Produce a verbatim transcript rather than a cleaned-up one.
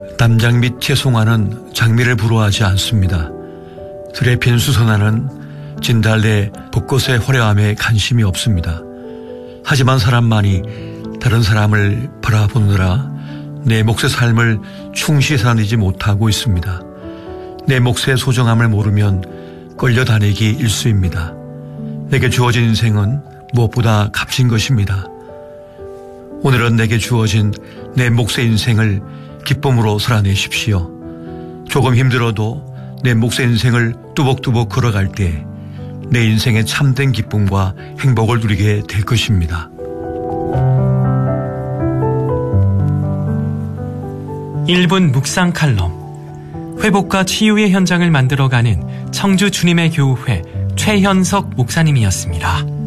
담장 및 채송화는 장미를 부러워하지 않습니다. 들에 핀 수선화는 진달래, 벚꽃의 화려함에 관심이 없습니다. 하지만 사람만이 다른 사람을 바라보느라 내 몫의 삶을 충실히 살아내지 못하고 있습니다. 내 몫의 소중함을 모르면 끌려다니기 일쑤입니다. 내게 주어진 인생은 무엇보다 값진 것입니다. 오늘은 내게 주어진 내 몫의 인생을 기쁨으로 살아내십시오. 조금 힘들어도 내 몫의 인생을 뚜벅뚜벅 걸어갈 때 내 인생의 참된 기쁨과 행복을 누리게 될 것입니다. 일 분 묵상 칼럼. 회복과 치유의 현장을 만들어가는 청주 주님의 교회 최현석 목사님이었습니다.